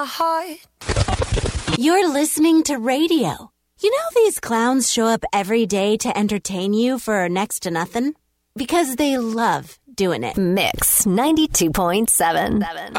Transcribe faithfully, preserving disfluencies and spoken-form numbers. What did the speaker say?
heart. You're listening to radio. You know these clowns show up every day to entertain you for next to nothing? Because they love doing it. Mix ninety-two point seven.